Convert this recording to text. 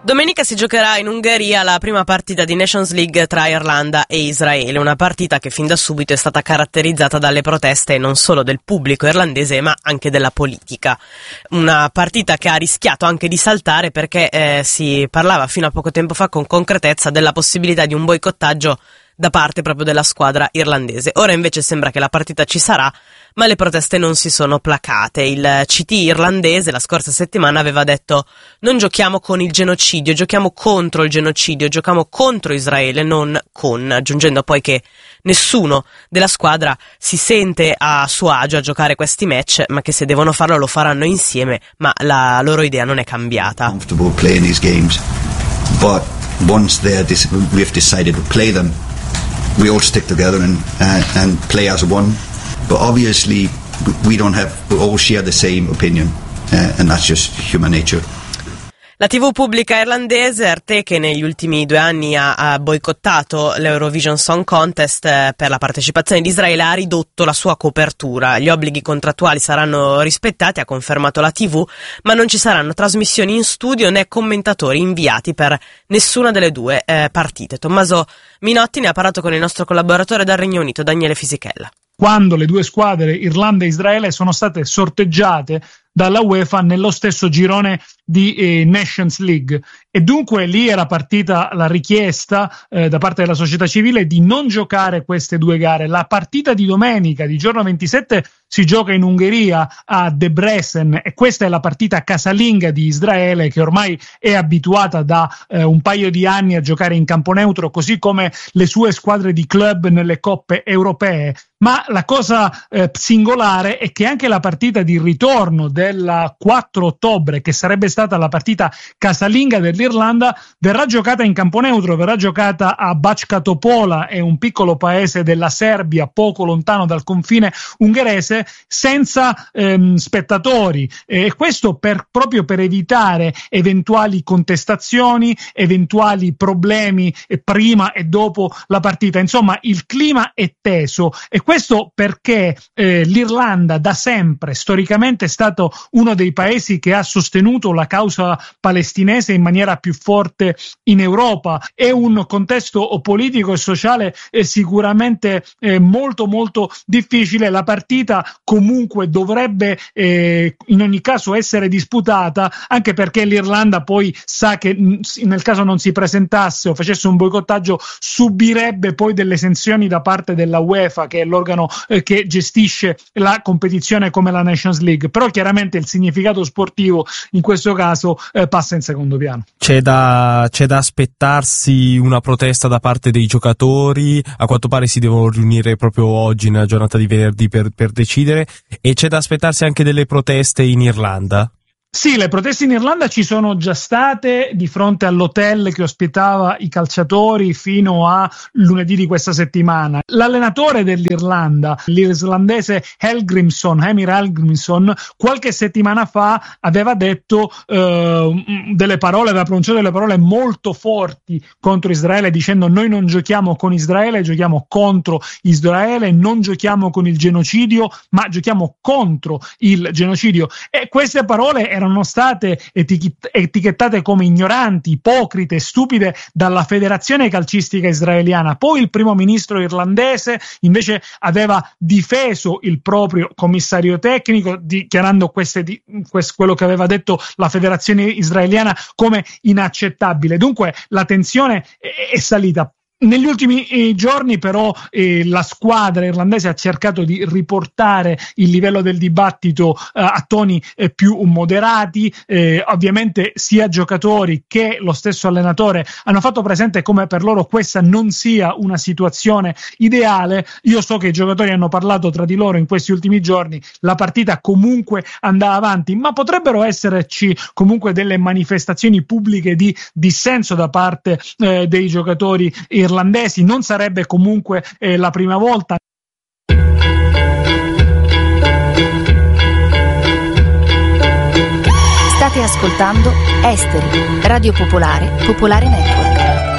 Domenica si giocherà in Ungheria la prima partita di Nations League tra Irlanda e Israele, una partita che fin da subito è stata caratterizzata dalle proteste non solo del pubblico irlandese ma anche della politica. Una partita che ha rischiato anche di saltare perché si parlava fino a poco tempo fa con concretezza della possibilità di un boicottaggio da parte proprio della squadra irlandese. Ora invece sembra che la partita ci sarà, ma le proteste non si sono placate. Il CT irlandese la scorsa settimana aveva detto: non giochiamo con il genocidio, giochiamo contro il genocidio, giochiamo contro Israele, non con, aggiungendo poi che nessuno della squadra si sente a suo agio a giocare questi match, ma che se devono farlo lo faranno insieme, ma la loro idea non è cambiata. Comfortable playing these games, but once we've decided to play them, we all stick together and play as one. But obviously we all share the same opinion, and that's just human nature. La TV pubblica irlandese Arte, che negli ultimi 2 anni ha boicottato l'Eurovision Song Contest per la partecipazione di Israele, ha ridotto la sua copertura. Gli obblighi contrattuali saranno rispettati, ha confermato la TV, ma non ci saranno trasmissioni in studio né commentatori inviati per nessuna delle due partite. Tommaso Minotti ne ha parlato con il nostro collaboratore dal Regno Unito, Daniele Fisichella. Quando le due squadre, Irlanda e Israele, sono state sorteggiate dalla UEFA nello stesso girone di Nations League, e dunque lì era partita la richiesta da parte della società civile di non giocare queste 2 gare. La partita di domenica, di giorno 27, si gioca in Ungheria a Debrecen, e questa è la partita casalinga di Israele, che ormai è abituata da un paio di anni a giocare in campo neutro, così come le sue squadre di club nelle coppe europee. Ma la cosa singolare è che anche la partita di ritorno del 4 ottobre, che sarebbe stata la partita casalinga dell'Irlanda, verrà giocata in campo neutro, verrà giocata a Bačka Topola, è un piccolo paese della Serbia poco lontano dal confine ungherese, senza spettatori, e questo proprio per evitare eventuali contestazioni, eventuali problemi prima e dopo la partita. Insomma, il clima è teso, e questo perché l'Irlanda da sempre storicamente è stato uno dei paesi che ha sostenuto la causa palestinese in maniera più forte in Europa. È un contesto politico e sociale sicuramente molto molto difficile. La partita comunque dovrebbe in ogni caso essere disputata, anche perché l'Irlanda poi sa che nel caso non si presentasse o facesse un boicottaggio subirebbe poi delle sanzioni da parte della UEFA, che è l'organo che gestisce la competizione come la Nations League. Però chiaramente il significato sportivo in questo caso passa in secondo piano. C'è da aspettarsi una protesta da parte dei giocatori. A quanto pare si devono riunire proprio oggi, nella giornata di venerdì, per decidere, e c'è da aspettarsi anche delle proteste in Irlanda? Sì, le proteste in Irlanda ci sono già state di fronte all'hotel che ospitava i calciatori fino a lunedì di questa settimana. L'allenatore dell'Irlanda, l'irlandese Emir Hallgrímsson, qualche settimana fa aveva detto delle parole, aveva pronunciato delle parole molto forti contro Israele, dicendo: noi non giochiamo con Israele, giochiamo contro Israele, non giochiamo con il genocidio, ma giochiamo contro il genocidio. E queste parole erano state etichettate come ignoranti, ipocrite, stupide dalla Federazione Calcistica Israeliana. Poi il primo ministro irlandese invece aveva difeso il proprio commissario tecnico, dichiarando quello che aveva detto la Federazione Israeliana come inaccettabile. Dunque la tensione è salita. Negli ultimi giorni però la squadra irlandese ha cercato di riportare il livello del dibattito a toni più moderati. Ovviamente sia giocatori che lo stesso allenatore hanno fatto presente come per loro questa non sia una situazione ideale. Io so che i giocatori hanno parlato tra di loro in questi ultimi giorni, la partita comunque andava avanti, ma potrebbero esserci comunque delle manifestazioni pubbliche di dissenso da parte dei giocatori irlandesi. Non sarebbe comunque la prima volta. State ascoltando Esteri, Radio Popolare, Popolare Network.